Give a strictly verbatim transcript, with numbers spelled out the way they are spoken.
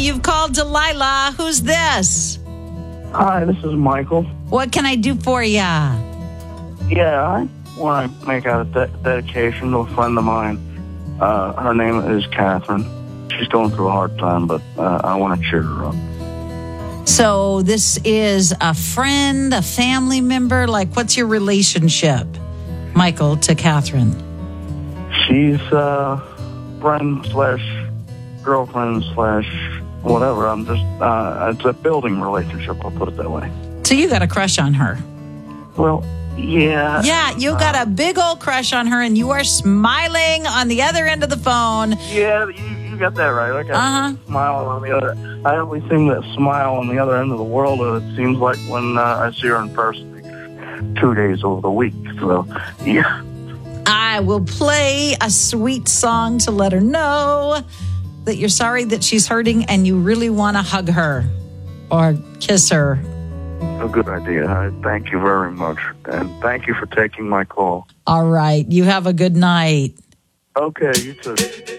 you've called Delilah. Who's this? Hi, this is Michael. What can I do for ya? Yeah, I want to make out a de- dedication to a friend of mine. Uh, her name is Catherine. She's going through a hard time, but uh, I want to cheer her up. So this is a friend, a family member? Like, what's your relationship, Michael, to Catherine? She's uh, friend slash girlfriend slash whatever. I'm just, uh, it's a building relationship, I'll put it that way. So you got a crush on her? Well, yeah. Yeah, you got a big old crush on her, and you are smiling on the other end of the phone. Yeah, you, you got that right. I got Uh-huh. a smile on the other. I only see that smile on the other end of the world, and it seems like when uh, I see her in person, two days over the week. So, yeah. I will play a sweet song to let her know that you're sorry that she's hurting and you really want to hug her or kiss her. A good idea. I thank you very much, and thank you for taking my call. All right. You have a good night. Okay, you too.